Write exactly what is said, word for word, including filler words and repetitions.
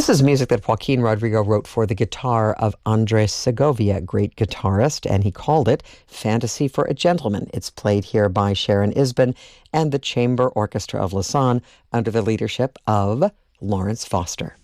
This is music that Joaquin Rodrigo wrote for the guitar of Andres Segovia, great guitarist, and he called it Fantasy for a Gentleman. It's played here by Sharon Isbin and the Chamber Orchestra of Lausanne under the leadership of Lawrence Foster.